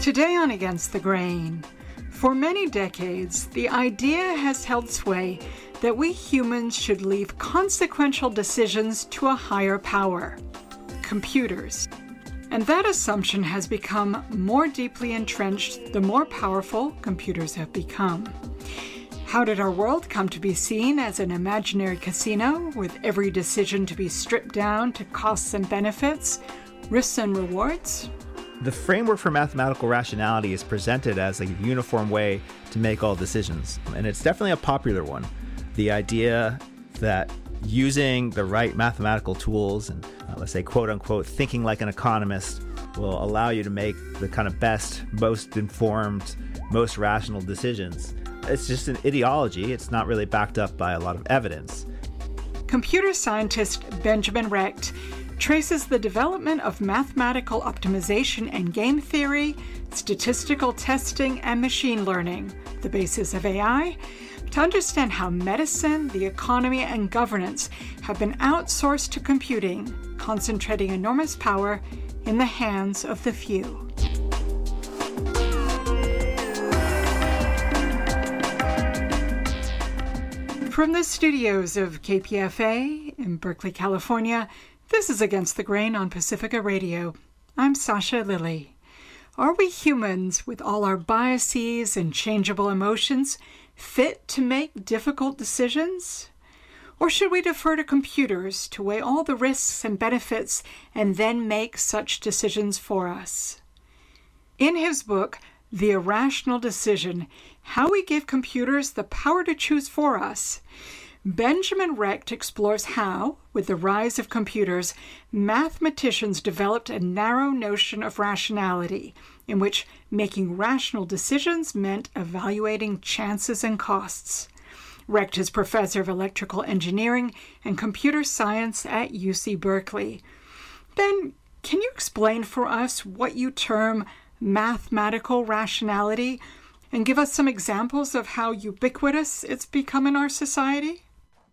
Today on Against the Grain, for many decades, the idea has held sway that we humans should leave consequential decisions to a higher power, computers. And that assumption has become more deeply entrenched the more powerful computers have become. How did our world come to be seen as an imaginary casino with every decision to be stripped down to costs and benefits, risks and rewards? The framework for mathematical rationality is presented as a uniform way to make all decisions, and it's definitely a popular one. The idea that using the right mathematical tools and, let's say, quote-unquote, thinking like an economist will allow you to make the kind of best, most informed, most rational decisions. It's just an ideology. It's not really backed up by a lot of evidence. Computer scientist Benjamin Recht traces the development of mathematical optimization and game theory, statistical testing, and machine learning, the basis of AI, to understand how medicine, the economy, and governance have been outsourced to computing, concentrating enormous power in the hands of the few. From the studios of KPFA in Berkeley, California, this is Against the Grain on Pacifica Radio. I'm Sasha Lilly. Are we humans, with all our biases and changeable emotions, fit to make difficult decisions? Or should we defer to computers to weigh all the risks and benefits and then make such decisions for us? In his book, The Irrational Decision, How We Give Computers the Power to Choose for Us, Benjamin Recht explores how, with the rise of computers, mathematicians developed a narrow notion of rationality, in which making rational decisions meant evaluating chances and costs. Recht is professor of electrical engineering and computer science at UC Berkeley. Ben, can you explain for us what you term mathematical rationality and give us some examples of how ubiquitous it's become in our society?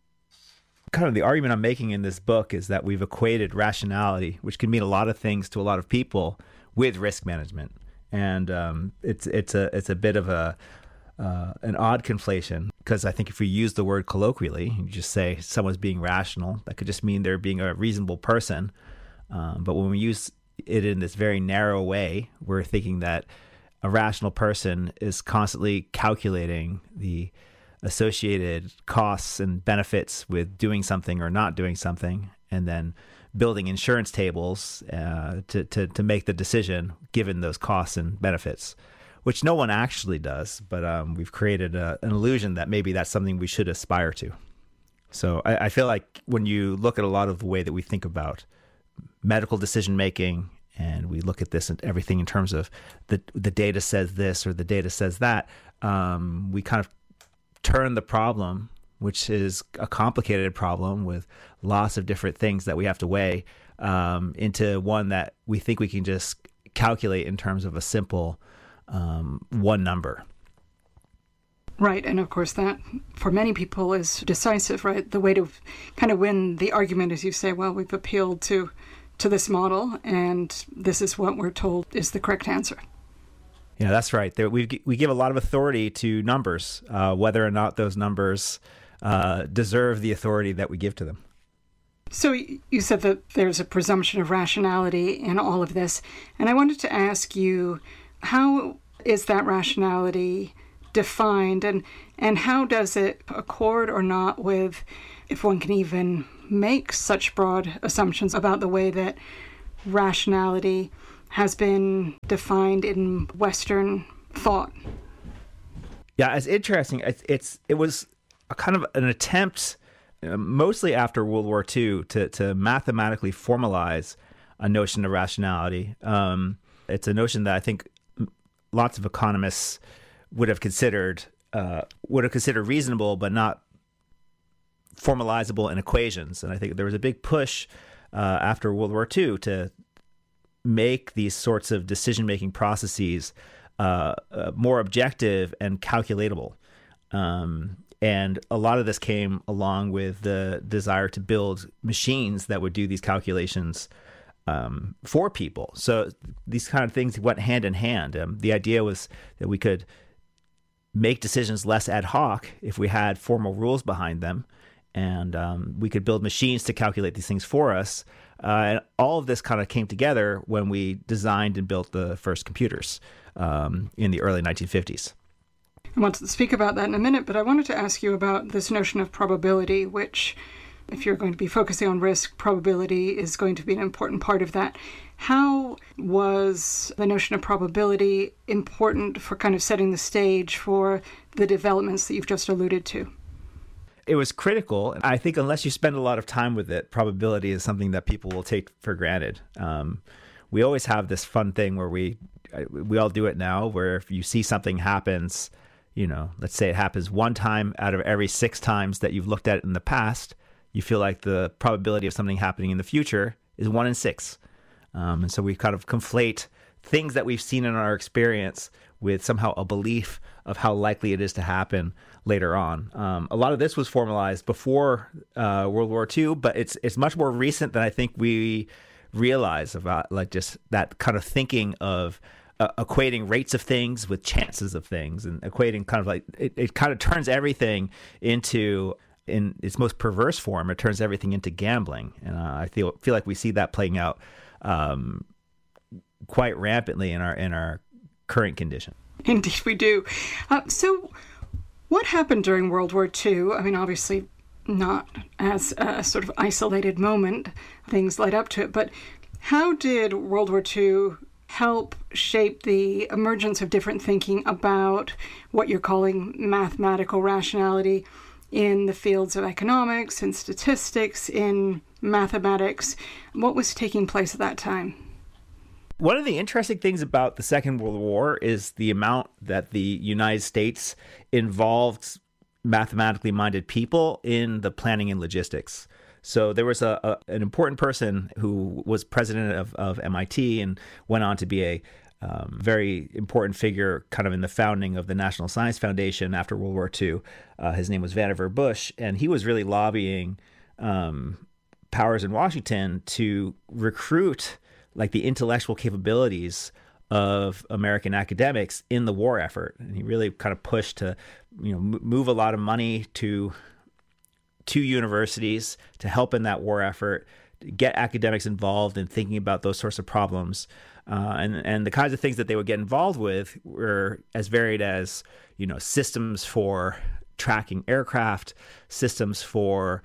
Kind of the argument I'm making in this book is that we've equated rationality, which can mean a lot of things to a lot of people, with risk management. And it's a bit of an odd conflation, because I think if we use the word colloquially, you just say someone's being rational, that could just mean they're being a reasonable person. But when we use it in this very narrow way, we're thinking that a rational person is constantly calculating the associated costs and benefits with doing something or not doing something, and then building insurance tables to make the decision given those costs and benefits, which no one actually does, but we've created an illusion that maybe that's something we should aspire to. So I feel like when you look at a lot of the way that we think about medical decision making, and we look at this and everything in terms of the data says this or the data says that, we kind of turn the problem, which is a complicated problem with lots of different things that we have to weigh, into one that we think we can just calculate in terms of a simple one number. Right, and of course that, for many people, is decisive, right? The way to kind of win the argument is you say, well, we've appealed to this model, and this is what we're told is the correct answer. Yeah, that's right. We give a lot of authority to numbers, whether or not those numbers deserve the authority that we give to them. So you said that there's a presumption of rationality in all of this, and I wanted to ask you, how is that rationality defined, and how does it accord or not with, if one can even make such broad assumptions about the way that rationality has been defined in Western thought? Yeah, it's interesting. It was a kind of an attempt, mostly after World War II, to mathematically formalize a notion of rationality. It's a notion that I think lots of economists would have considered reasonable, but not formalizable in equations. And I think there was a big push after World War II to make these sorts of decision-making processes more objective and calculatable. And a lot of this came along with the desire to build machines that would do these calculations for people. So these kind of things went hand in hand. The idea was that we could make decisions less ad hoc if we had formal rules behind them, and we could build machines to calculate these things for us. And all of this kind of came together when we designed and built the first computers in the early 1950s. I want to speak about that in a minute, but I wanted to ask you about this notion of probability, which, if you're going to be focusing on risk, probability is going to be an important part of that. How was the notion of probability important for kind of setting the stage for the developments that you've just alluded to? It was critical. I think unless you spend a lot of time with it, probability is something that people will take for granted. We always have this fun thing where we all do it now, where if you see something happens, let's say it happens one time out of every 6 times that you've looked at it in the past, you feel like the probability of something happening in the future is 1 in 6. And so we kind of conflate things that we've seen in our experience with somehow a belief of how likely it is to happen later on. A lot of this was formalized before World War II, but it's much more recent than I think we realize about, like, just that kind of thinking of equating rates of things with chances of things, and equating kind of like it kind of turns everything into, in its most perverse form, it turns everything into gambling. And I feel like we see that playing out quite rampantly in our current condition. Indeed, we do. So what happened during World War II? I mean, obviously not as a sort of isolated moment. Things led up to it. But how did World War II help shape the emergence of different thinking about what you're calling mathematical rationality in the fields of economics, in statistics, in mathematics? What was taking place at that time? One of the interesting things about the Second World War is the amount that the United States involved mathematically minded people in the planning and logistics. So there was an important person who was president of MIT and went on to be a very important figure kind of in the founding of the National Science Foundation after World War II. His name was Vannevar Bush, and he was really lobbying powers in Washington to recruit like the intellectual capabilities of American academics in the war effort. And he really kind of pushed to, move a lot of money to universities to help in that war effort, to get academics involved in thinking about those sorts of problems. And the kinds of things that they would get involved with were as varied as, systems for tracking aircraft, systems for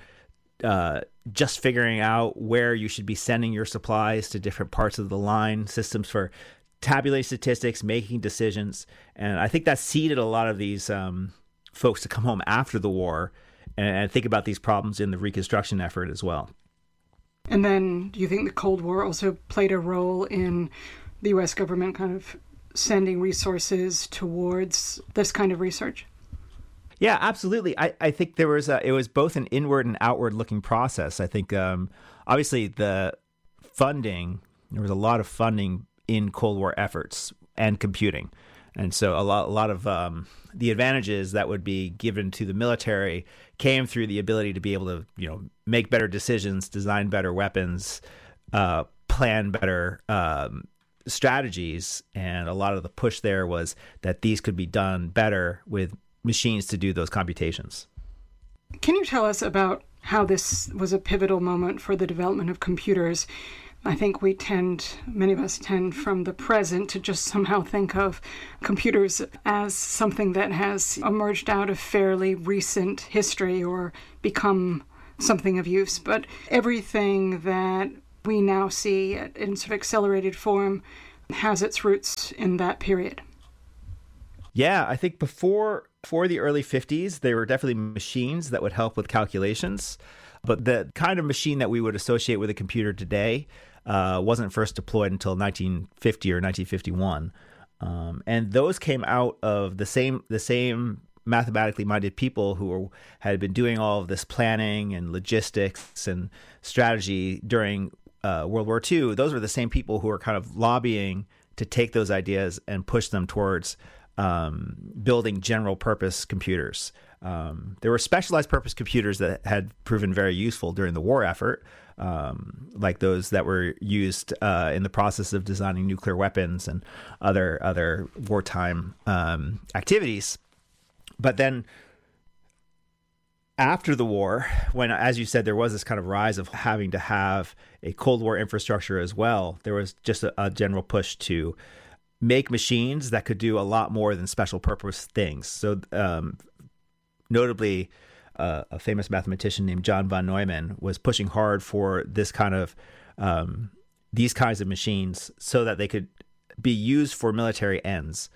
just figuring out where you should be sending your supplies to different parts of the line, systems for tabulating statistics, making decisions. And I think that seeded a lot of these folks to come home after the war and think about these problems in the reconstruction effort as well. And then do you think the Cold War also played a role in the U.S. government kind of sending resources towards this kind of research? Yeah, absolutely. I think it was both an inward and outward looking process. I think obviously the funding, there was a lot of funding in Cold War efforts and computing. And so a lot of the advantages that would be given to the military came through the ability to be able to, make better decisions, design better weapons, plan better strategies. And a lot of the push there was that these could be done better with machines to do those computations. Can you tell us about how this was a pivotal moment for the development of computers? I think many of us tend from the present to just somehow think of computers as something that has emerged out of fairly recent history or become something of use. But everything that we now see in sort of accelerated form has its roots in that period. Yeah, I think before the early 50s, there were definitely machines that would help with calculations. But the kind of machine that we would associate with a computer today wasn't first deployed until 1950 or 1951. And those came out of the same mathematically minded people who had been doing all of this planning and logistics and strategy during World War II. Those were the same people who were kind of lobbying to take those ideas and push them towards building general purpose computers. There were specialized purpose computers that had proven very useful during the war effort, like those that were used in the process of designing nuclear weapons and other wartime activities. But then after the war, when, as you said, there was this kind of rise of having to have a Cold War infrastructure as well, there was just a general push to make machines that could do a lot more than special purpose things. So notably, a famous mathematician named John von Neumann was pushing hard for this kind of these kinds of machines so that they could be used for military ends.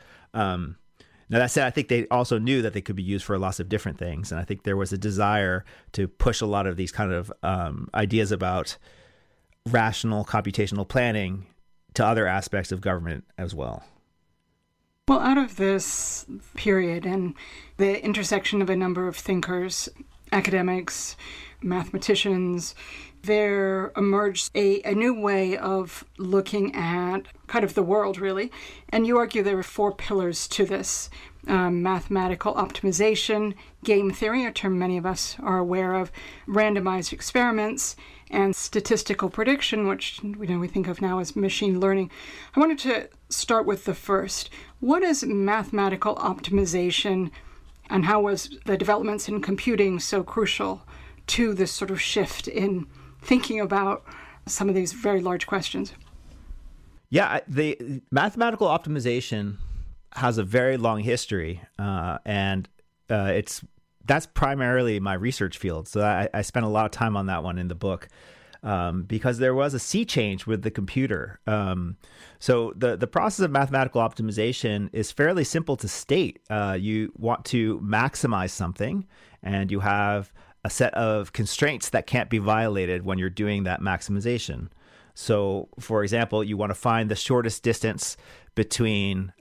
Now, that said, I think they also knew that they could be used for lots of different things. And I think there was a desire to push a lot of these kind of ideas about rational computational planning to other aspects of government as well. Well, out of this period and the intersection of a number of thinkers, academics, mathematicians, there emerged a new way of looking at kind of the world, really. And you argue there are 4 pillars to this. Mathematical optimization, game theory, a term many of us are aware of, randomized experiments, and statistical prediction, which we think of now as machine learning. I wanted to start with the first. What is mathematical optimization, and how was the developments in computing so crucial to this sort of shift in thinking about some of these very large questions? Yeah, the mathematical optimization has a very long history, and that's primarily my research field. So I spent a lot of time on that one in the book because there was a sea change with the computer. So the process of mathematical optimization is fairly simple to state. You want to maximize something, and you have a set of constraints that can't be violated when you're doing that maximization. So, for example, you want to find the shortest distance between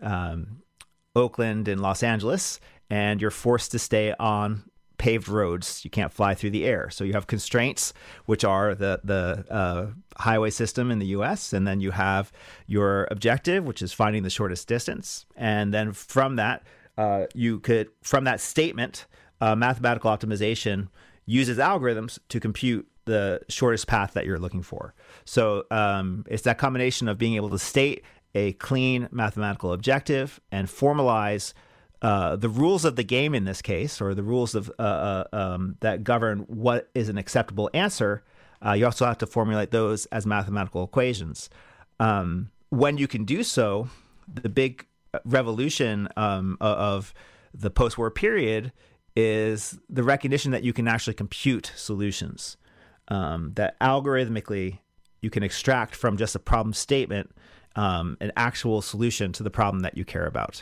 Oakland and Los Angeles, and you're forced to stay on paved roads. You can't fly through the air. So you have constraints, which are the highway system in the U.S., and then you have your objective, which is finding the shortest distance. And then from that, from that statement, mathematical optimization uses algorithms to compute the shortest path that you're looking for. So it's that combination of being able to state a clean mathematical objective and formalize the rules of the game in this case, or the rules of that govern what is an acceptable answer. You also have to formulate those as mathematical equations. When you can do so, the big revolution of the post-war period is the recognition that you can actually compute solutions, that algorithmically you can extract from just a problem statement an actual solution to the problem that you care about.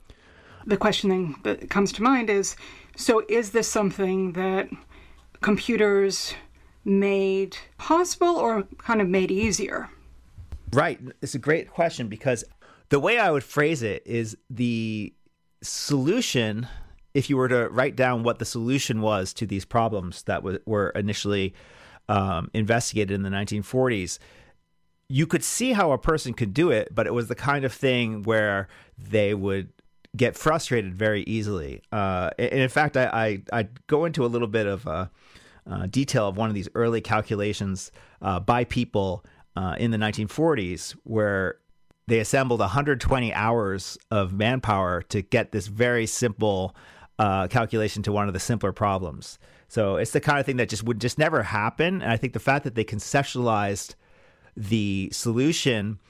The question then that comes to mind is, so is this something that computers made possible or kind of made easier? Right. It's a great question, because the way I would phrase it is the solution, if you were to write down what the solution was to these problems that were initially investigated in the 1940s, you could see how a person could do it, but it was the kind of thing where they would get frustrated very easily. And in fact, I go into a little bit of detail of one of these early calculations by people in the 1940s, where they assembled 120 hours of manpower to get this very simple calculation to one of the simpler problems. So it's the kind of thing that would never happen. And I think the fact that they conceptualized the solution,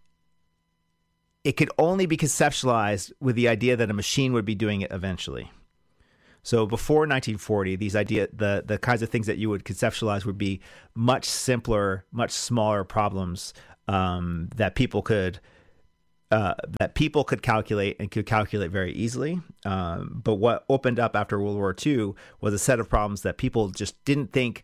it could only be conceptualized with the idea that a machine would be doing it eventually. So before 1940, the kinds of things that you would conceptualize would be much simpler, much smaller problems that people could calculate and could calculate very easily. But what opened up after World War II was a set of problems that people just didn't think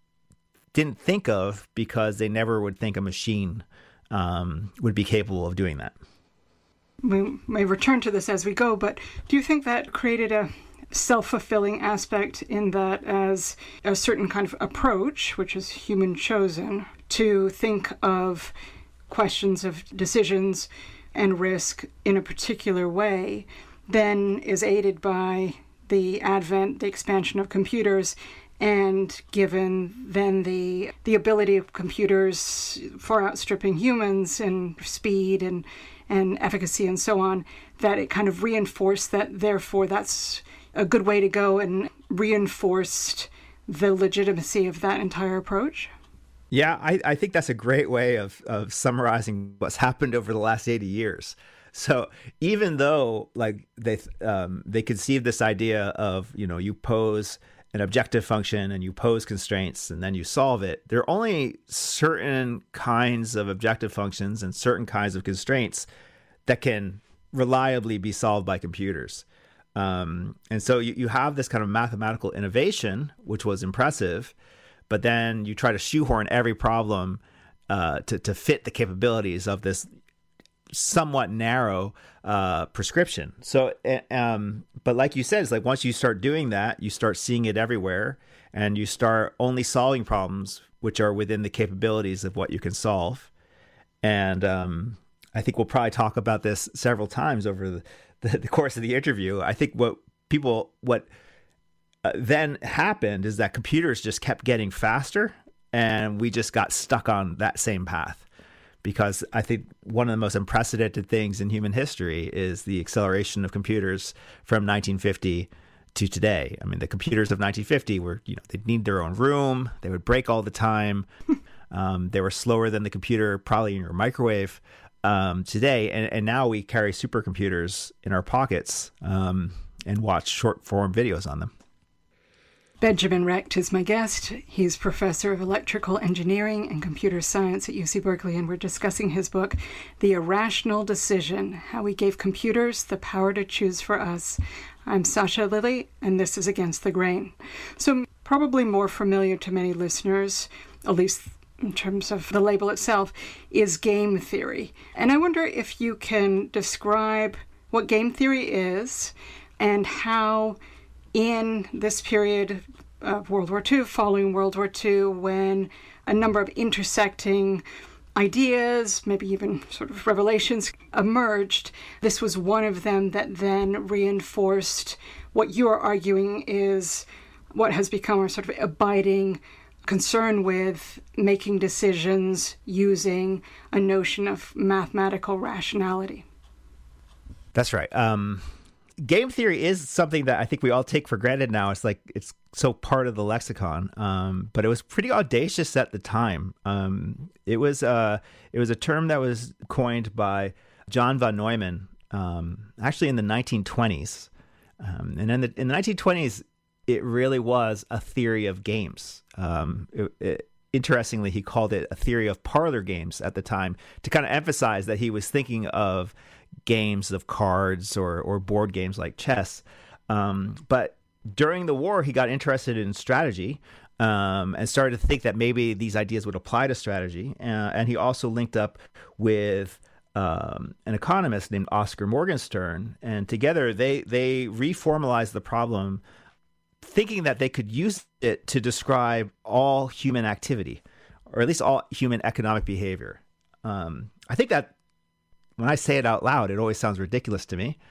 of, because they never would think a machine would be capable of doing that. We may return to this as we go, but do you think that created a self-fulfilling aspect in that, as a certain kind of approach, which is human chosen, to think of questions of decisions and risk in a particular way, then is aided by the advent, the expansion of computers, and given then the ability of computers far outstripping humans in speed and efficacy and so on, that it kind of reinforced that, therefore that's a good way to go, and reinforced the legitimacy of that entire approach? Yeah, I think that's a great way of summarizing what's happened over the last 80 years. So even though like they conceived this idea of, you pose an objective function and you pose constraints and then you solve it, there are only certain kinds of objective functions and certain kinds of constraints that can reliably be solved by computers. And so you have this kind of mathematical innovation, which was impressive, but then you try to shoehorn every problem to fit the capabilities of this somewhat narrow prescription. So, but like you said, it's like once you start doing that, you start seeing it everywhere, and you start only solving problems which are within the capabilities of what you can solve. And I think we'll probably talk about this several times over the course of the interview. I think what then happened is that computers just kept getting faster, and we just got stuck on that same path. Because I think one of the most unprecedented things in human history is the acceleration of computers from 1950 to today. I mean, the computers of 1950 were, they'd need their own room. They would break all the time. They were slower than the computer probably in your microwave today. And now we carry supercomputers in our pockets and watch short form videos on them. Benjamin Recht is my guest. He's professor of electrical engineering and computer science at UC Berkeley, and we're discussing his book, The Irrational Decision: How We Gave Computers the Power to Choose for Us. I'm Sasha Lilley, and this is Against the Grain. So probably more familiar to many listeners, at least in terms of the label itself, is game theory. And I wonder if you can describe what game theory is and how in this period of World War II, following World War II, when a number of intersecting ideas, maybe even sort of revelations emerged, this was one of them that then reinforced what you're arguing is what has become our sort of abiding concern with making decisions using a notion of mathematical rationality. That's right. Game theory is something that I think we all take for granted now. It's like it's so part of the lexicon, but it was pretty audacious at the time. It was a term that was coined by John von Neumann, actually in the 1920s, and in the 1920s, it really was a theory of games. Interestingly, he called it a theory of parlor games at the time to kind of emphasize that he was thinking of games of cards or board games like chess. But during the war, he got interested in strategy and started to think that maybe these ideas would apply to strategy. And he also linked up with an economist named Oscar Morgenstern. And together, they reformalized the problem, thinking that they could use it to describe all human activity, or at least all human economic behavior. I think that when I say it out loud, it always sounds ridiculous to me.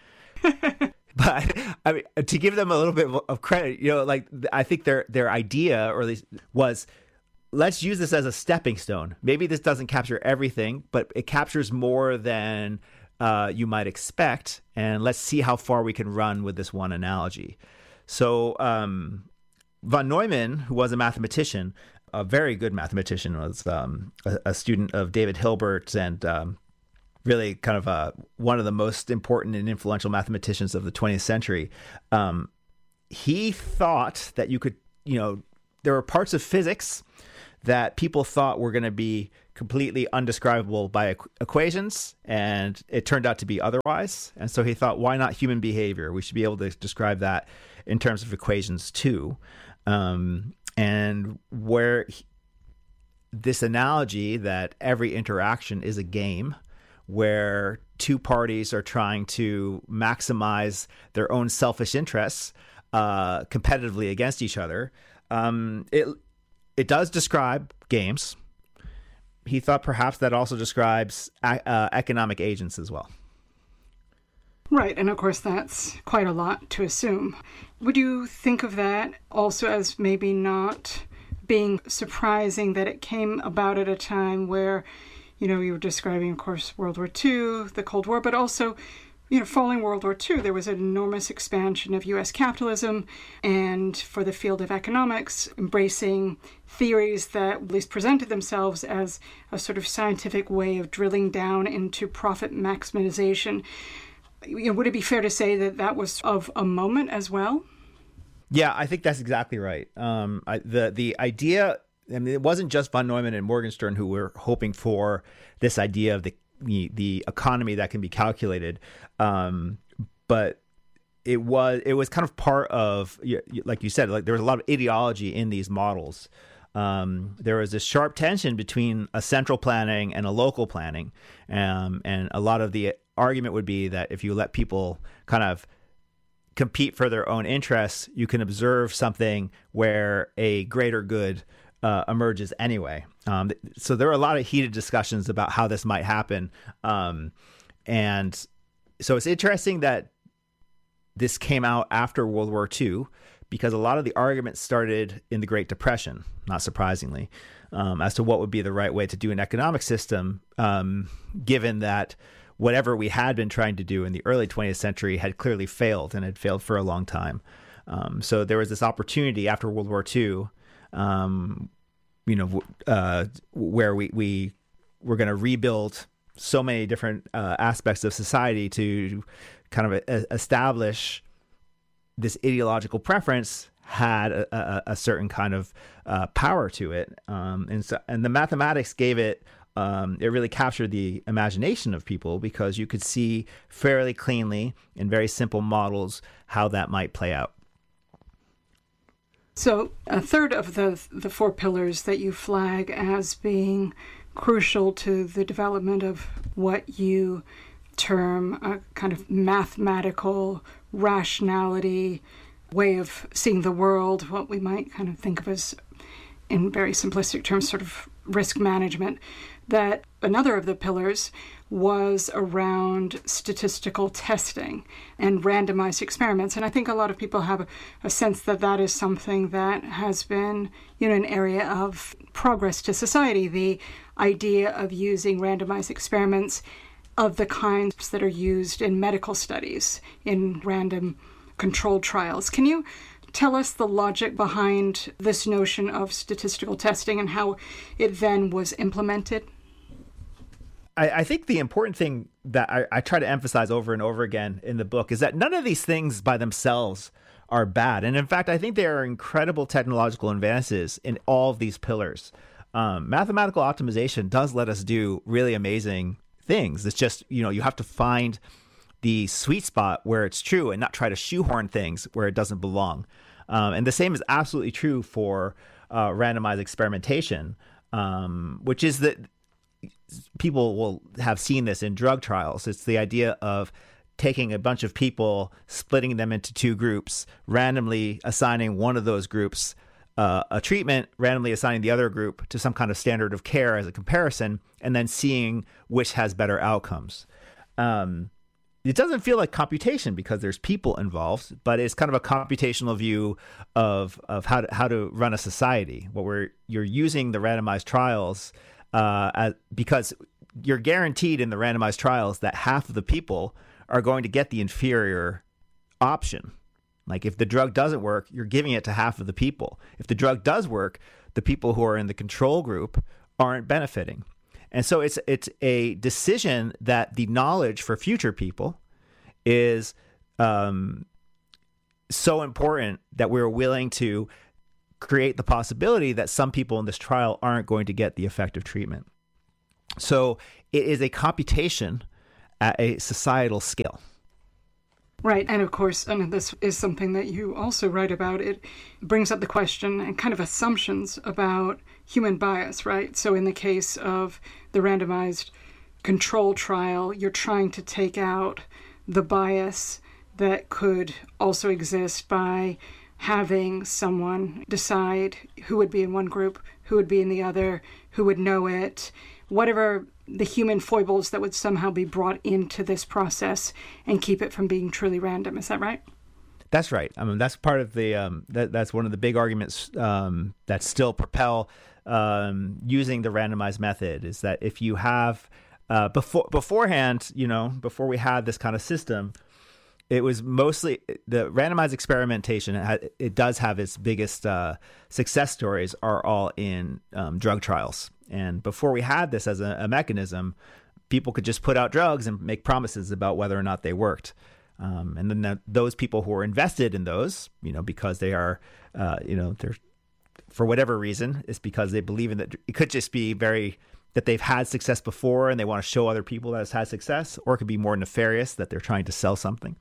But I mean, to give them a little bit of credit, like I think their idea, or at least was, let's use this as a stepping stone. Maybe this doesn't capture everything, but it captures more than you might expect. And let's see how far we can run with this one analogy. So von Neumann, who was a mathematician, a very good mathematician, was a student of David Hilbert and really kind of one of the most important and influential mathematicians of the 20th century. He thought that you could, there were parts of physics that people thought were going to be completely undescribable by equations, and it turned out to be otherwise. And so he thought, why not human behavior? We should be able to describe that in terms of equations too. And where this analogy that every interaction is a game, where two parties are trying to maximize their own selfish interests competitively against each other, it does describe games. He thought perhaps that also describes economic agents as well. Right, and of course that's quite a lot to assume. Would you think of that also as maybe not being surprising that it came about at a time where, you were describing, of course, World War II, the Cold War, but also, following World War II, there was an enormous expansion of U.S. capitalism, and for the field of economics, embracing theories that at least presented themselves as a sort of scientific way of drilling down into profit maximization. Would it be fair to say that that was of a moment as well? Yeah, I think that's exactly right. The idea, it wasn't just von Neumann and Morgenstern who were hoping for this idea of the economy that can be calculated, but it was kind of part of, like you said, like there was a lot of ideology in these models. There was this sharp tension between a central planning and a local planning, and a lot of the argument would be that if you let people kind of compete for their own interests, you can observe something where a greater good emerges anyway. So there were a lot of heated discussions about how this might happen. And so it's interesting that this came out after World War II, because a lot of the arguments started in the Great Depression, not surprisingly, as to what would be the right way to do an economic system, given that whatever we had been trying to do in the early 20th century had clearly failed, and had failed for a long time. So there was this opportunity after World War II, where we were going to rebuild so many different aspects of society to kind of establish this ideological preference had a certain kind of power to it. And the mathematics gave it, it really captured the imagination of people, because you could see fairly cleanly in very simple models how that might play out. So a third of the four pillars that you flag as being crucial to the development of what you term a kind of mathematical rationality way of seeing the world, what we might kind of think of as, in very simplistic terms, sort of risk management, that another of the pillars was around statistical testing and randomized experiments. And I think a lot of people have a sense that that is something that has been, an area of progress to society, the idea of using randomized experiments of the kinds that are used in medical studies, in random controlled trials. Can you tell us the logic behind this notion of statistical testing and how it then was implemented? I think the important thing that I try to emphasize over and over again in the book is that none of these things by themselves are bad. And in fact, I think there are incredible technological advances in all of these pillars. Mathematical optimization does let us do really amazing things. It's just, you have to find the sweet spot where it's true and not try to shoehorn things where it doesn't belong. And the same is absolutely true for randomized experimentation, which is that people will have seen this in drug trials. It's the idea of taking a bunch of people, splitting them into two groups, randomly assigning one of those groups a treatment, randomly assigning the other group to some kind of standard of care as a comparison, and then seeing which has better outcomes. It doesn't feel like computation because there's people involved, but it's kind of a computational view of how to run a society. You're using the randomized trials because you're guaranteed in the randomized trials that half of the people are going to get the inferior option. Like if the drug doesn't work, you're giving it to half of the people. If the drug does work, the people who are in the control group aren't benefiting. And so it's a decision that the knowledge for future people is so important that we're willing to create the possibility that some people in this trial aren't going to get the effective treatment. So it is a computation at a societal scale. Right. And of course, and this is something that you also write about, it brings up the question and kind of assumptions about human bias, right? So in the case of the randomized control trial, you're trying to take out the bias that could also exist by having someone decide who would be in one group, who would be in the other, who would know it, whatever the human foibles that would somehow be brought into this process and keep it from being truly random. Is that right? That's right. I mean, that's part of the that's one of the big arguments that still propel using the randomized method, is that if you have beforehand, before we had this kind of system, it was mostly the randomized experimentation. It does have its biggest success stories are all in drug trials. And before we had this as a mechanism, people could just put out drugs and make promises about whether or not they worked. And then those people who are invested in those, because they are, they're, for whatever reason, it's because they believe in that. It could just be that they've had success before and they want to show other people that it's had success, or it could be more nefarious, that they're trying to sell something.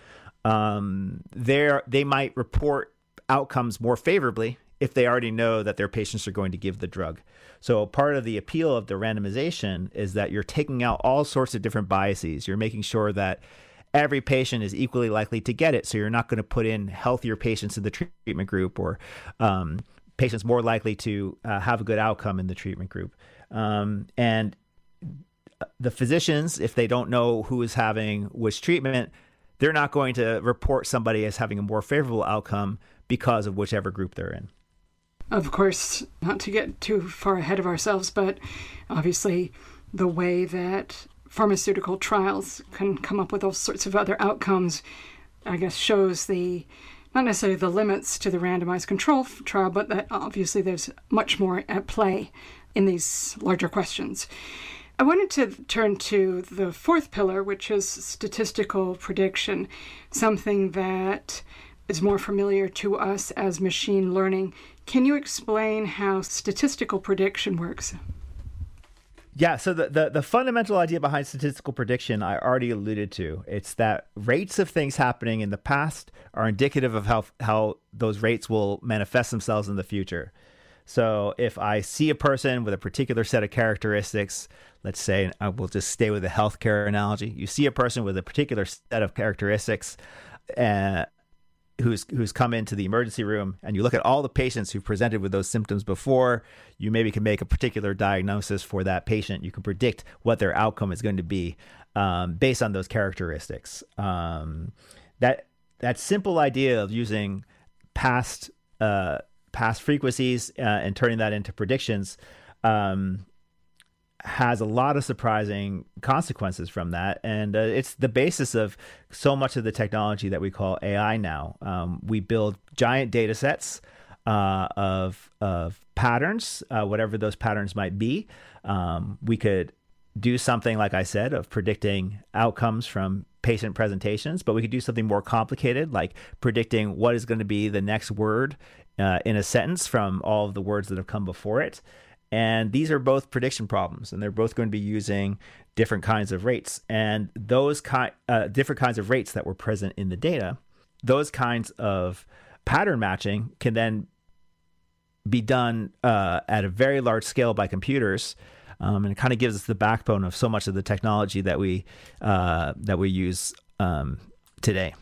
They might report outcomes more favorably if they already know that their patients are going to give the drug. So part of the appeal of the randomization is that you're taking out all sorts of different biases. You're making sure that every patient is equally likely to get it. So you're not going to put in healthier patients in the treatment group, or patients more likely to have a good outcome in the treatment group. And the physicians, if they don't know who is having which treatment, they're not going to report somebody as having a more favorable outcome because of whichever group they're in. Of course, not to get too far ahead of ourselves, but obviously the way that pharmaceutical trials can come up with all sorts of other outcomes, I guess, shows not necessarily the limits to the randomized control trial, but that obviously there's much more at play in these larger questions. I wanted to turn to the fourth pillar, which is statistical prediction, something that is more familiar to us as machine learning. Can you explain how statistical prediction works? Yeah, so the fundamental idea behind statistical prediction I already alluded to. It's that rates of things happening in the past are indicative of how those rates will manifest themselves in the future. So if I see a person with a particular set of characteristics, let's say, I will just stay with the healthcare analogy. You see a person with a particular set of characteristics who's come into the emergency room, and you look at all the patients who presented with those symptoms before, you maybe can make a particular diagnosis for that patient. You can predict what their outcome is going to be based on those characteristics. That simple idea of using past frequencies and turning that into predictions has a lot of surprising consequences from that. And it's the basis of so much of the technology that we call AI now. We build giant data sets of patterns, whatever those patterns might be. We could do something, like I said, of predicting outcomes from patient presentations, but we could do something more complicated, like predicting what is going to be the next word in a sentence from all of the words that have come before it. And these are both prediction problems, and they're both going to be using different kinds of rates. And those different kinds of rates that were present in the data, those kinds of pattern matching can then be done at a very large scale by computers. And it kind of gives us the backbone of so much of the technology that we use today.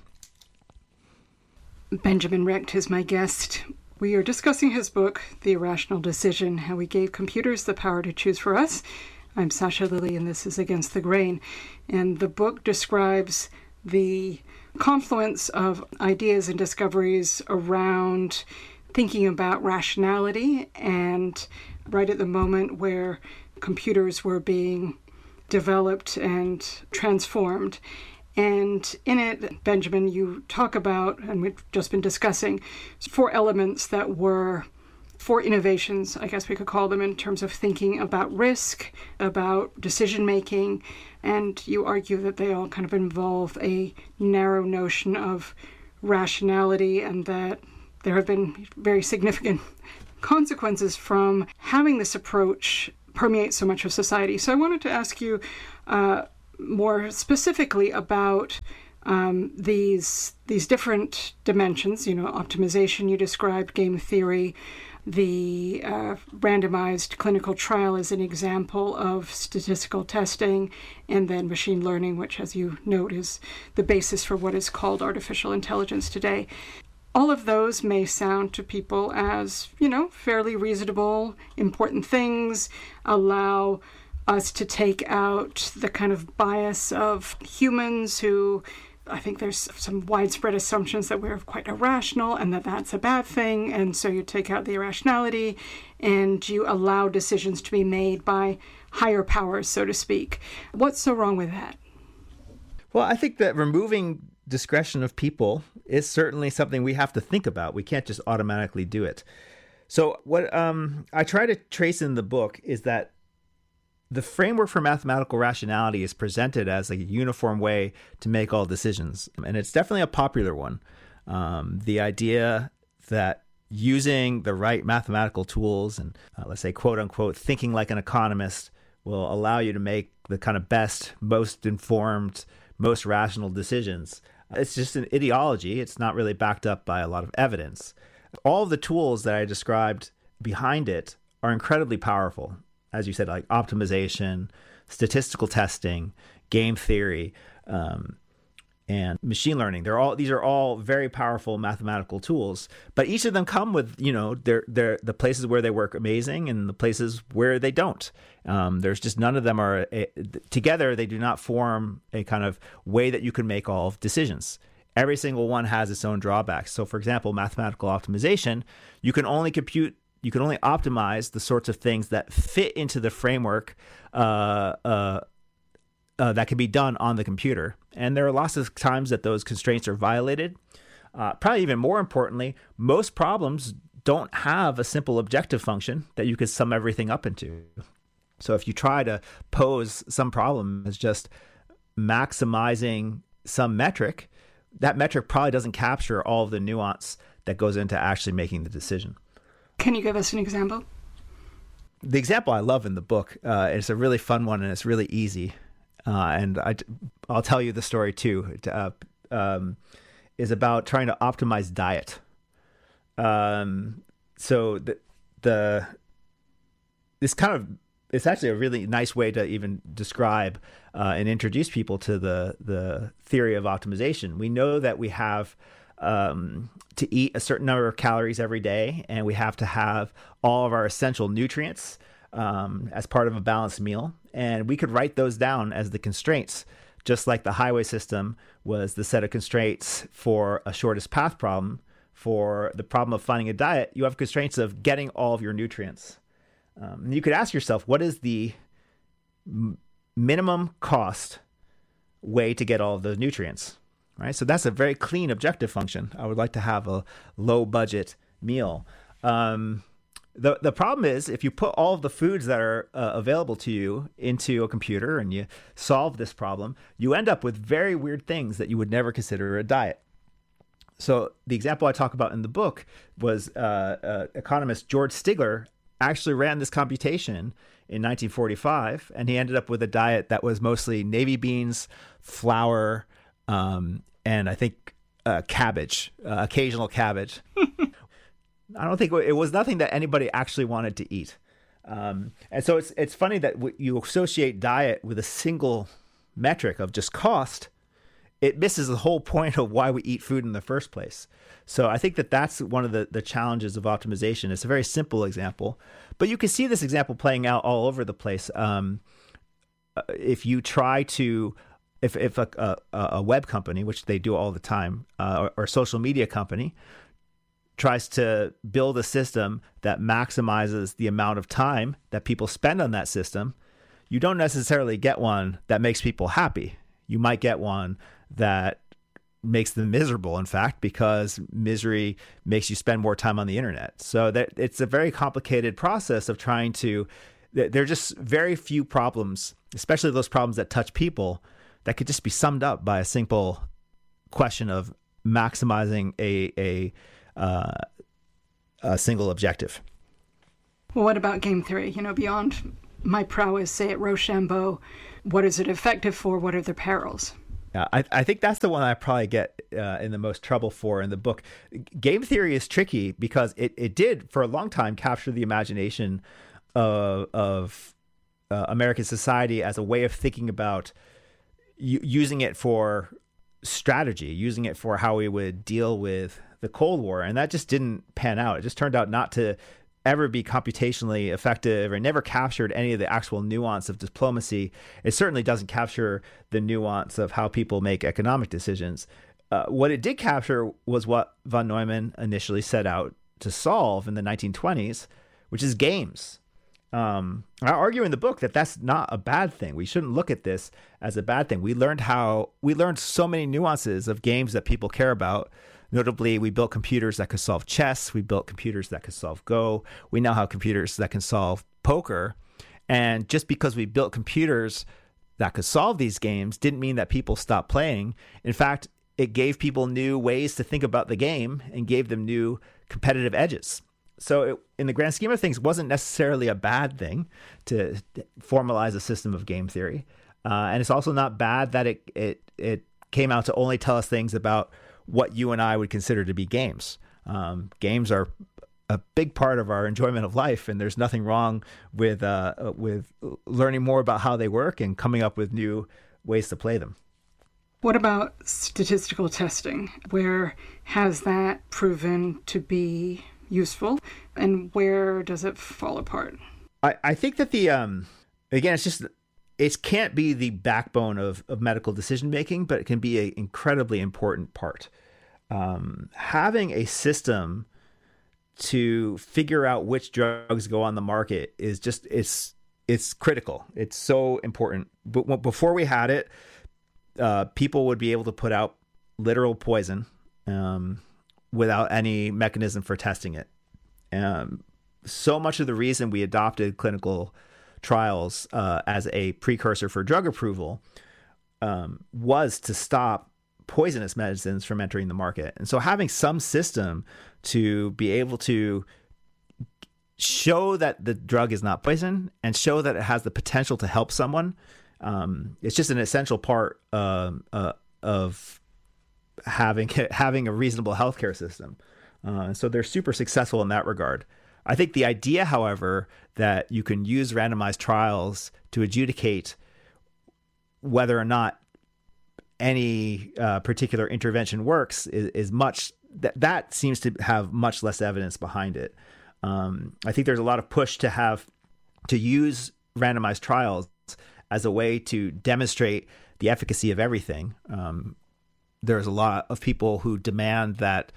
Benjamin Recht is my guest. We are discussing his book, The Irrational Decision, How We Gave Computers the Power to Choose for Us. I'm Sasha Lilley, and this is Against the Grain. And the book describes the confluence of ideas and discoveries around thinking about rationality, and right at the moment where computers were being developed and transformed. And in it, Benjamin, you talk about, and we've just been discussing, 4 elements that were 4 innovations, I guess we could call them, in terms of thinking about risk, about decision-making, and you argue that they all kind of involve a narrow notion of rationality, and that there have been very significant consequences from having this approach permeate so much of society. So I wanted to ask you more specifically about these different dimensions, optimization you described, game theory, the randomized clinical trial as an example of statistical testing, and then machine learning, which, as you note, is the basis for what is called artificial intelligence today. All of those may sound to people as, fairly reasonable, important things, allow us to take out the kind of bias of humans who, I think there's some widespread assumptions that we're quite irrational and that that's a bad thing. And so you take out the irrationality and you allow decisions to be made by higher powers, so to speak. What's so wrong with that? Well, I think that removing discretion of people is certainly something we have to think about. We can't just automatically do it. So what I try to trace in the book is that the framework for mathematical rationality is presented as a uniform way to make all decisions. And it's definitely a popular one. The idea that using the right mathematical tools and let's say, quote unquote, thinking like an economist will allow you to make the kind of best, most informed, most rational decisions. It's just an ideology. It's not really backed up by a lot of evidence. All of the tools that I described behind it are incredibly powerful. As you said, like optimization, statistical testing, game theory, and machine learning. These are all very powerful mathematical tools, but each of them come with, the places where they work amazing and the places where they don't. There's just none of them are together. They do not form a kind of way that you can make all decisions. Every single one has its own drawbacks. So, for example, mathematical optimization, you can only optimize the sorts of things that fit into the framework that can be done on the computer. And there are lots of times that those constraints are violated. Probably even more importantly, most problems don't have a simple objective function that you could sum everything up into. So if you try to pose some problem as just maximizing some metric, that metric probably doesn't capture all of the nuance that goes into actually making the decision. Can you give us an example? The example I love in the book, it's a really fun one and it's really easy. And I'll tell you the story too. Is about trying to optimize diet. So it's actually a really nice way to even describe and introduce people to the theory of optimization. We know that we have to eat a certain number of calories every day, and we have to have all of our essential nutrients as part of a balanced meal. And we could write those down as the constraints, just like the highway system was the set of constraints for a shortest path problem. For the problem of finding a diet, you have constraints of getting all of your nutrients. You could ask yourself, what is the minimum cost way to get all of those nutrients? Right? So that's a very clean objective function. I would like to have a low budget meal. The problem is if you put all of the foods that are available to you into a computer and you solve this problem, you end up with very weird things that you would never consider a diet. So the example I talk about in the book was economist George Stigler actually ran this computation in 1945, and he ended up with a diet that was mostly navy beans, flour, and I think cabbage, occasional cabbage. I don't think it was nothing that anybody actually wanted to eat. And so it's funny that you associate diet with a single metric of just cost. It misses the whole point of why we eat food in the first place. So I think that's one of the challenges of optimization. It's a very simple example, but you can see this example playing out all over the place. If you try to, if a web company, which they do all the time, or a social media company, tries to build a system that maximizes the amount of time that people spend on that system, you don't necessarily get one that makes people happy. You might get one that makes them miserable, in fact, because misery makes you spend more time on the internet. So that it's a very complicated process of trying to, there are just very few problems, especially those problems that touch people, that could just be summed up by a simple question of maximizing a single objective. Well, what about game theory? Beyond my prowess, say at Rochambeau, what is it effective for? What are the perils? Yeah, I think that's the one I probably get in the most trouble for in the book. Game theory is tricky because it did, for a long time, capture the imagination of American society as a way of thinking about using it for strategy, using it for how we would deal with the Cold War. And that just didn't pan out. It just turned out not to ever be computationally effective or never captured any of the actual nuance of diplomacy. It certainly doesn't capture the nuance of how people make economic decisions. What it did capture was what von Neumann initially set out to solve in the 1920s, which is games. I argue in the book that that's not a bad thing. We shouldn't look at this as a bad thing. We learned so many nuances of games that people care about. Notably, we built computers that could solve chess. We built computers that could solve Go. We now have computers that can solve poker. And just because we built computers that could solve these games didn't mean that people stopped playing. In fact, it gave people new ways to think about the game and gave them new competitive edges. So in the grand scheme of things, it wasn't necessarily a bad thing to formalize a system of game theory. And it's also not bad that it came out to only tell us things about what you and I would consider to be games. Games are a big part of our enjoyment of life, and there's nothing wrong with learning more about how they work and coming up with new ways to play them. What about statistical testing? Where has that proven to be useful, and where does it fall apart? I think that again, it can't be the backbone of medical decision making, but it can be an incredibly important part. Having a system to figure out which drugs go on the market is just it's critical. It's so important. But before we had it, people would be able to put out literal poison without any mechanism for testing it. So much of the reason we adopted clinical trials as a precursor for drug approval was to stop poisonous medicines from entering the market. And so having some system to be able to show that the drug is not poison and show that it has the potential to help someone, it's just an essential part of having a reasonable healthcare system. So they're super successful in that regard. I think the idea, however, that you can use randomized trials to adjudicate whether or not any particular intervention works is much that seems to have much less evidence behind it. I think there's a lot of push to use randomized trials as a way to demonstrate the efficacy of everything. There's a lot of people who demand that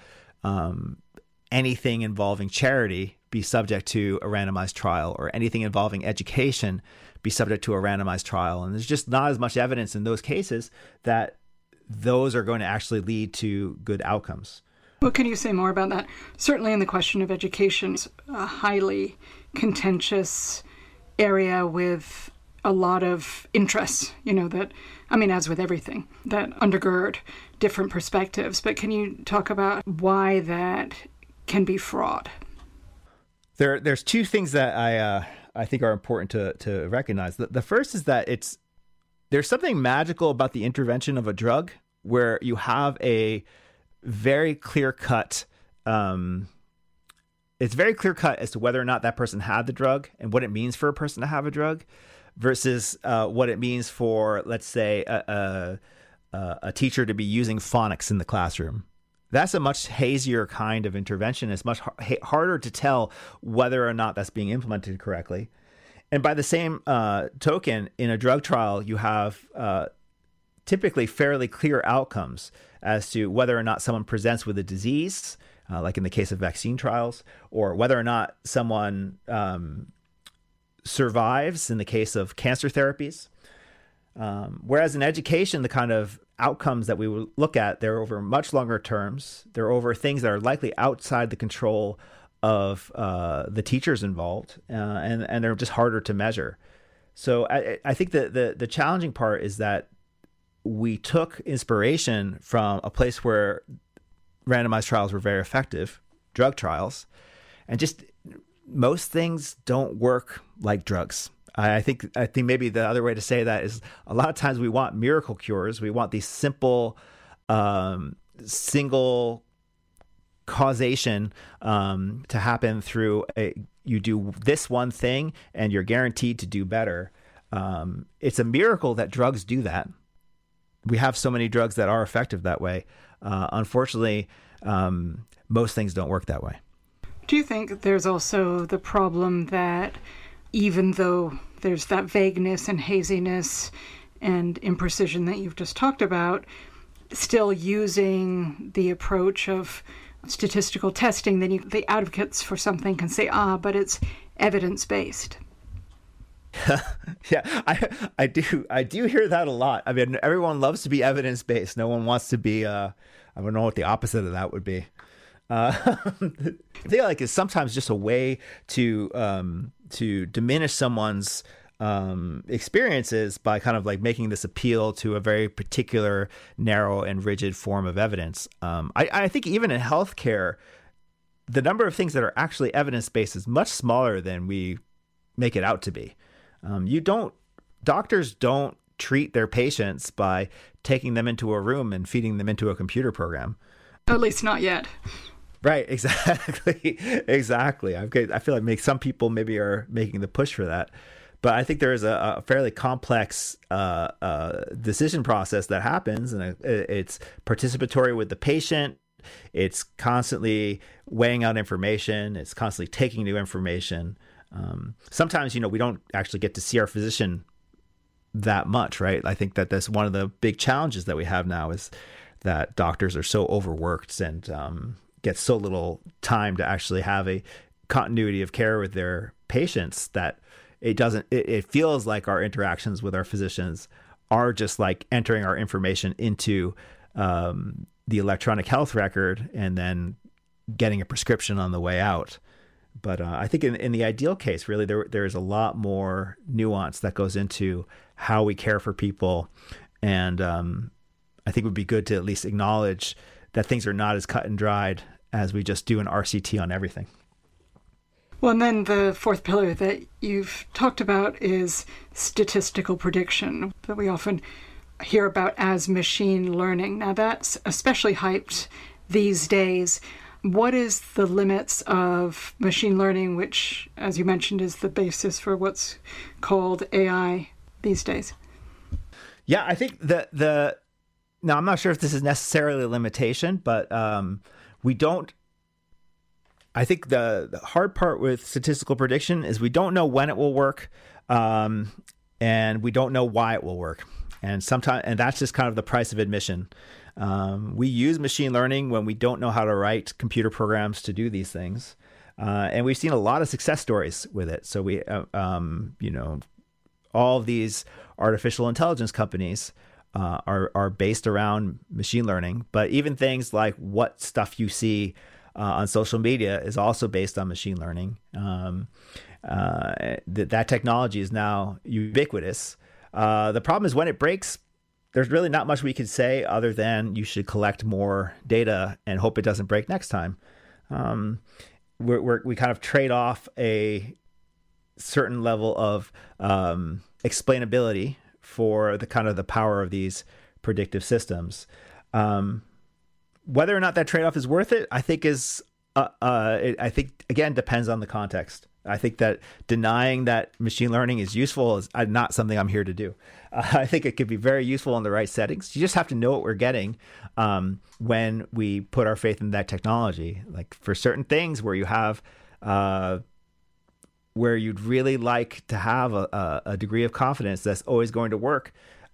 anything involving charity be subject to a randomized trial, or anything involving education be subject to a randomized trial. And there's just not as much evidence in those cases that those are going to actually lead to good outcomes. What can you say more about that? Certainly in the question of education, it's a highly contentious area with a lot of interests, as with everything, that undergird different perspectives. But can you talk about why that can be fraught? There's two things that I think are important to recognize. The first is that there's something magical about the intervention of a drug where you have a very clear-cut it's very clear-cut as to whether or not that person had the drug and what it means for a person to have a drug versus what it means for, let's say, a teacher to be using phonics in the classroom. That's a much hazier kind of intervention. It's much harder to tell whether or not that's being implemented correctly. And by the same token, in a drug trial, you have typically fairly clear outcomes as to whether or not someone presents with a disease, like in the case of vaccine trials, or whether or not someone survives in the case of cancer therapies. Whereas in education, the kind of outcomes that we would look at, they're over much longer terms. They're over things that are likely outside the control of the teachers involved, and they're just harder to measure. So I think that the challenging part is that we took inspiration from a place where randomized trials were very effective, drug trials, and just most things don't work like drugs. I think maybe the other way to say that is a lot of times we want miracle cures. We want these simple, single causation to happen through you do this one thing and you're guaranteed to do better. It's a miracle that drugs do that. We have so many drugs that are effective that way. Unfortunately, most things don't work that way. Do you think there's also the problem that even though there's that vagueness and haziness and imprecision that you've just talked about, still using the approach of statistical testing, then the advocates for something can say, but it's evidence-based? Yeah, I do hear that a lot. I mean, everyone loves to be evidence-based. No one wants to be, I don't know what the opposite of that would be. I feel like it's sometimes just a way to diminish someone's experiences by kind of like making this appeal to a very particular, narrow and rigid form of evidence. I think even in healthcare, the number of things that are actually evidence-based is much smaller than we make it out to be. Doctors don't treat their patients by taking them into a room and feeding them into a computer program. At least not yet. Right, exactly. I feel like some people maybe are making the push for that. But I think there is a fairly complex decision process that happens, and it's participatory with the patient. It's constantly weighing out information. It's constantly taking new information. Sometimes, we don't actually get to see our physician that much, right? I think that that's one of the big challenges that we have now is that doctors are so overworked and get so little time to actually have a continuity of care with their patients that it feels like our interactions with our physicians are just like entering our information into the electronic health record and then getting a prescription on the way out. But I think in the ideal case, really, there is a lot more nuance that goes into how we care for people. And I think it would be good to at least acknowledge that things are not as cut and dried as we just do an RCT on everything. Well, and then the fourth pillar that you've talked about is statistical prediction, that we often hear about as machine learning. Now, that's especially hyped these days. What is the limits of machine learning, which, as you mentioned, is the basis for what's called AI these days? Yeah, I think now I'm not sure if this is necessarily a limitation, but I think the hard part with statistical prediction is we don't know when it will work, and we don't know why it will work. And that's just kind of the price of admission. We use machine learning when we don't know how to write computer programs to do these things. And we've seen a lot of success stories with it. So we, all of these artificial intelligence companies are based around machine learning, but even things like what stuff you see on social media is also based on machine learning. That technology is now ubiquitous. The problem is when it breaks, there's really not much we could say other than you should collect more data and hope it doesn't break next time. We kind of trade off a certain level of explainability for the kind of the power of these predictive systems. Whether or not that trade-off is worth it, I think I think again depends on the context. I think that denying that machine learning is useful is not something I'm here to do. I think it could be very useful in the right settings. You just have to know what we're getting when we put our faith in that technology. Like for certain things where you have, where you'd really like to have a degree of confidence that's always going to work.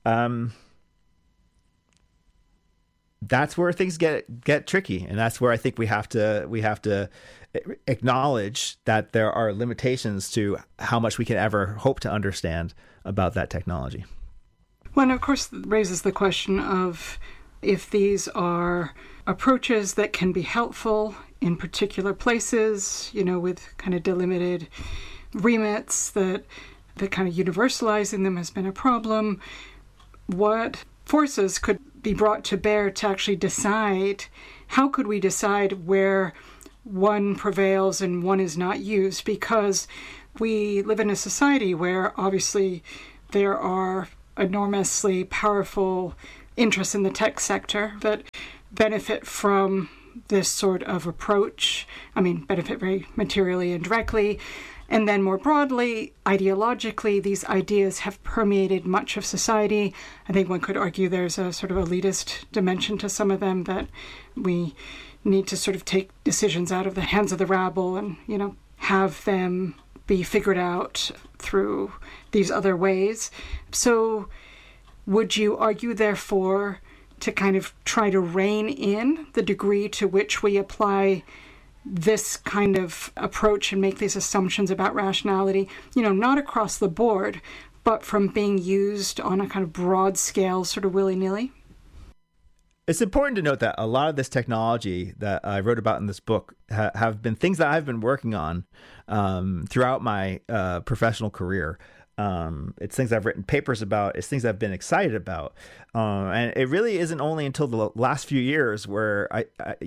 That's where things get tricky, and that's where I think we have to acknowledge that there are limitations to how much we can ever hope to understand about that technology. Well, and of course, raises the question of if these are approaches that can be helpful in particular places, with kind of delimited remits, that kind of universalizing them has been a problem. What forces could be brought to bear to actually decide, how could we decide where one prevails and one is not used? Because we live in a society where obviously there are enormously powerful interests in the tech sector that benefit from this sort of approach. I mean, benefit very materially and directly. And then more broadly, ideologically, these ideas have permeated much of society. I think one could argue there's a sort of elitist dimension to some of them, that we need to sort of take decisions out of the hands of the rabble and, have them be figured out through these other ways. So would you argue, therefore, to kind of try to rein in the degree to which we apply this kind of approach and make these assumptions about rationality, not across the board, but from being used on a kind of broad scale, sort of willy-nilly? It's important to note that a lot of this technology that I wrote about in this book have been things that I've been working on throughout my professional career. It's things I've written papers about. It's things I've been excited about. And it really isn't only until the last few years where I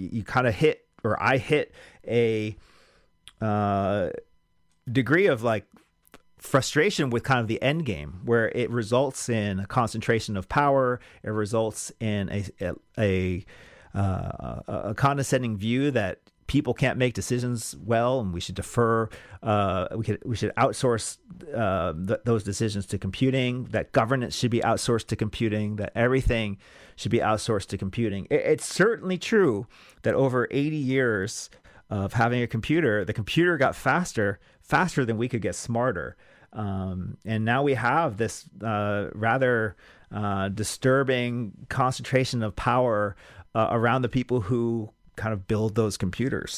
hit a degree of like frustration with kind of the end game, where it results in a concentration of power. It results in a condescending view that people can't make decisions well, and we should defer. We should outsource those decisions to computing. That governance should be outsourced to computing. That everything should be outsourced to computing. It's certainly true that over 80 years of having a computer, the computer got faster than we could get smarter. And now we have this rather disturbing concentration of power around the people who kind of build those computers.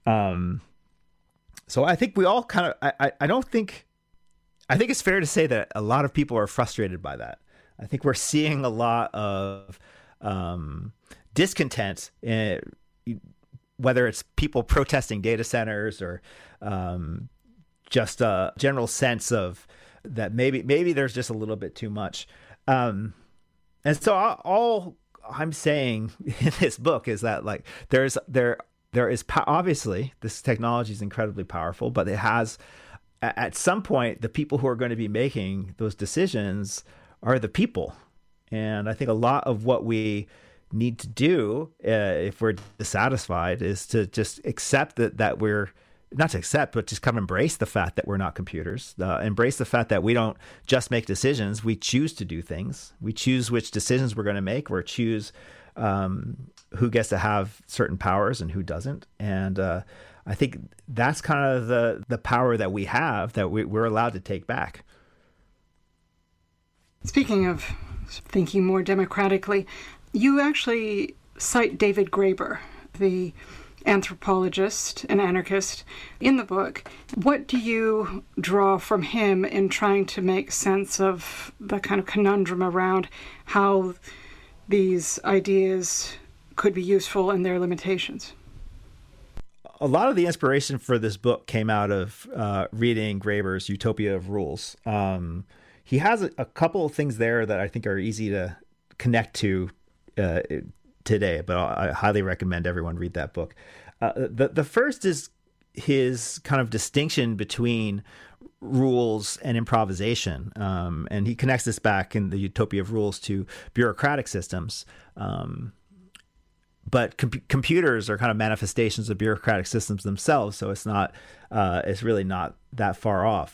So I think we all kind of, I think it's fair to say that a lot of people are frustrated by that. I think we're seeing a lot of discontent, whether it's people protesting data centers or just a general sense of that maybe there's just a little bit too much. And so all I'm saying in this book is that like there is obviously this technology is incredibly powerful, but it has at some point the people who are going to be making those decisions are the people. And I think a lot of what we need to do if we're dissatisfied is to just accept that we're not to accept, but just kind of embrace the fact that we're not computers, embrace the fact that we don't just make decisions. We choose to do things. We choose which decisions we're going to make. We choose who gets to have certain powers and who doesn't. And I think that's kind of the power that we have that we're allowed to take back. Speaking of thinking more democratically, you actually cite David Graeber, the anthropologist and anarchist, in the book. What do you draw from him in trying to make sense of the kind of conundrum around how these ideas could be useful and their limitations? A lot of the inspiration for this book came out of reading Graeber's Utopia of Rules. He has a couple of things there that I think are easy to connect to today, but I highly recommend everyone read that book. The first is his kind of distinction between rules and improvisation. And he connects this back in the Utopia of Rules to bureaucratic systems. But computers are kind of manifestations of bureaucratic systems themselves. So it's really not that far off.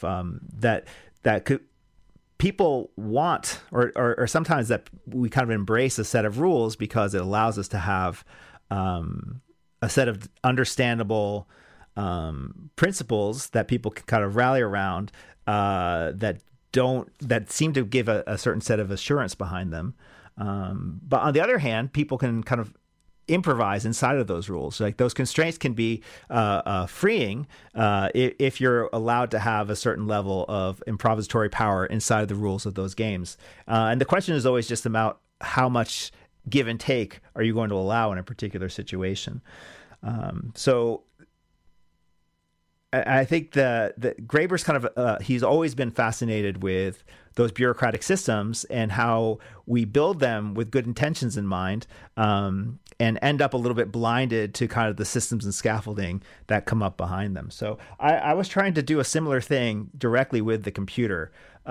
People want, or sometimes that we kind of embrace a set of rules because it allows us to have a set of understandable principles that people can kind of rally around that seem to give a certain set of assurance behind them. But on the other hand, people can kind of improvise inside of those rules. Like those constraints can be freeing if you're allowed to have a certain level of improvisatory power inside of the rules of those games. And the question is always just about how much give and take are you going to allow in a particular situation. So I think that Graeber's kind of he's always been fascinated with those bureaucratic systems and how we build them with good intentions in mind, and end up a little bit blinded to kind of the systems and scaffolding that come up behind them. So I was trying to do a similar thing directly with the computer.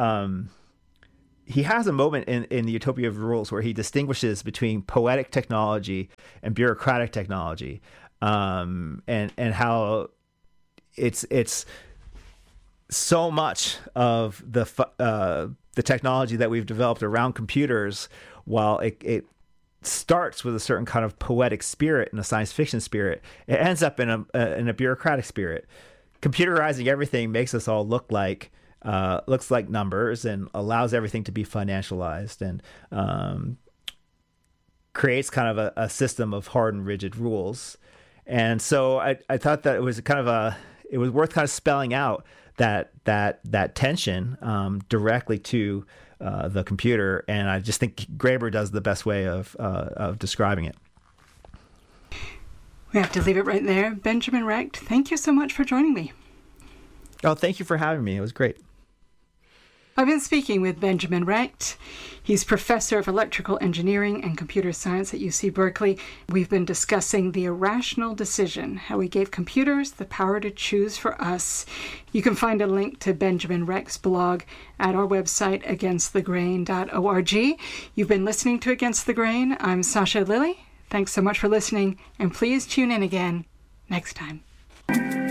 He has a moment in the Utopia of Rules where he distinguishes between poetic technology and bureaucratic technology, and how it's so much of the technology that we've developed around computers, while it starts with a certain kind of poetic spirit and a science fiction spirit, it ends up in a bureaucratic spirit. Computerizing everything makes us all looks like numbers, and allows everything to be financialized, and creates kind of a system of hard and rigid rules. And so I thought that it was worth kind of spelling out that tension directly to the computer, and I just think Graeber does the best way of describing it. We have to leave it right there. Benjamin Recht, thank you so much for joining me. Oh, thank you for having me. It was great. I've been speaking with Benjamin Recht. He's professor of electrical engineering and computer science at UC Berkeley. We've been discussing the irrational decision, how we gave computers the power to choose for us. You can find a link to Benjamin Recht's blog at our website, againstthegrain.org. You've been listening to Against the Grain. I'm Sasha Lilley. Thanks so much for listening, and please tune in again next time.